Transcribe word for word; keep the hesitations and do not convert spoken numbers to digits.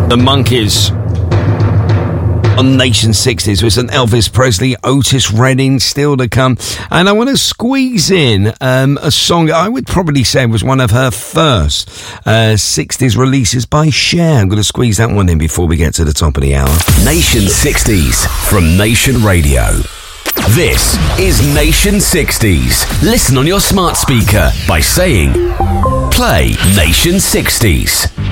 The Monkees on Nation sixties with an Elvis Presley, Otis Redding still to come. And I want to squeeze in um, a song I would probably say was one of her first uh, sixties releases by Cher. I'm going to squeeze that one in before we get to the top of the hour. Nation sixties from Nation Radio. This is Nation sixties. Listen on your smart speaker by saying, play Nation sixties.